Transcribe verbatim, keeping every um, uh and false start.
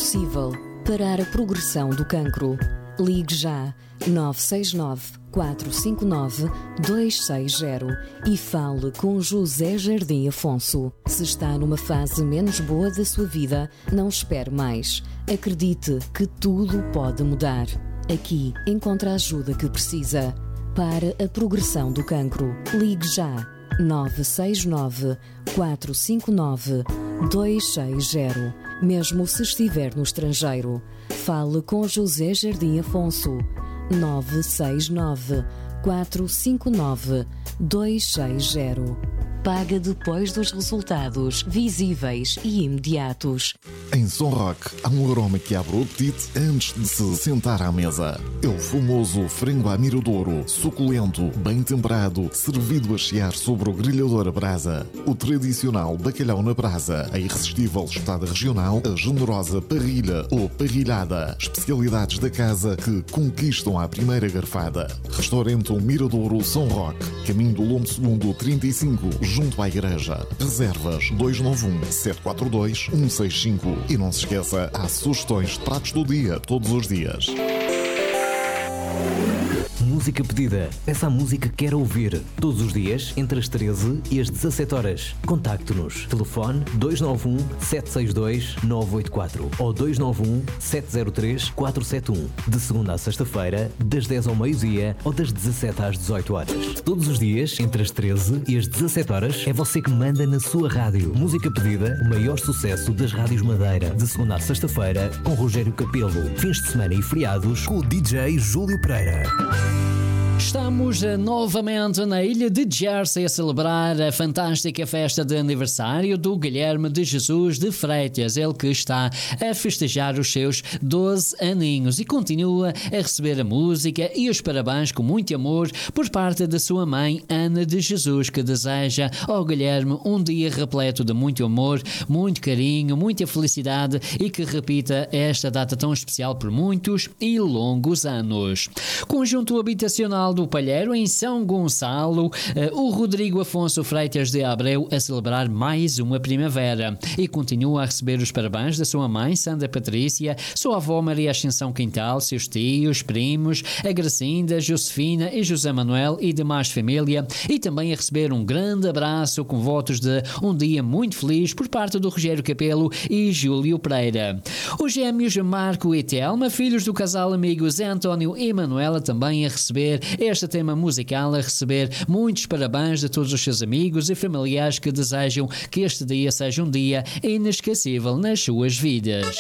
possível parar a progressão do cancro. Ligue já nove seis nove, quatro cinco nove, dois seis zero e fale com José Jardim Afonso. Se está numa fase menos boa da sua vida, não espere mais. Acredite que tudo pode mudar. Aqui encontra a ajuda que precisa para a progressão do cancro. Ligue já nove seis nove, quatro cinco nove, dois seis zero. Mesmo se estiver no estrangeiro, fale com José Jardim Afonso. nove seis nove, quatro cinco nove, dois seis zero. Paga depois dos resultados visíveis e imediatos. Em Som Rock há um aroma que abre o apetite antes de se sentar à mesa. É o famoso frango à miradouro, suculento, bem temperado, servido a chiar sobre o grelhador a brasa. O tradicional bacalhau na brasa, a irresistível estada regional, a generosa parrilha ou parrilhada. Especialidades da casa que conquistam à primeira garfada. Restaurante Miradouro Som Rock, caminho do Lombo Segundo trinta e cinco, junto à igreja. Reservas dois nove um, sete quatro dois, um seis cinco. E não se esqueça, há sugestões de pratos do dia todos os dias. Música pedida. Essa música que quer ouvir. Todos os dias, entre as treze e as dezassete horas. Contacte-nos. Telefone dois nove um, sete seis dois, nove oito quatro ou dois nove um, sete zero três, quatro sete um. De segunda a sexta-feira, das dez ao meio-dia ou das dezassete às dezoito horas. Todos os dias, entre as treze e as dezassete horas, é você que manda na sua rádio. Música pedida, o maior sucesso das rádios Madeira. De segunda a sexta-feira, com Rogério Capelo. Fins de semana e feriados, com o D J Júlio Pereira. Estamos novamente na ilha de Jersey a celebrar a fantástica festa de aniversário do Guilherme de Jesus de Freitas, ele que está a festejar os seus doze aninhos e continua a receber a música e os parabéns com muito amor por parte da sua mãe Ana de Jesus, que deseja ao Guilherme um dia repleto de muito amor, muito carinho, muita felicidade e que repita esta data tão especial por muitos e longos anos. Conjunto habitacional do Palheiro, em São Gonçalo, o Rodrigo Afonso Freitas de Abreu a celebrar mais uma primavera e continua a receber os parabéns da sua mãe Sandra Patrícia, sua avó Maria Ascensão Quintal, seus tios, primos, a Gracinda, Josefina e José Manuel e demais família, e também a receber um grande abraço com votos de um dia muito feliz por parte do Rogério Capelo e Júlio Pereira. Os gêmeos Marco e Telma, filhos do casal amigo Zé António e Manuela, também a receber este tema musical, a receber muitos parabéns de todos os seus amigos e familiares que desejam que este dia seja um dia inesquecível nas suas vidas.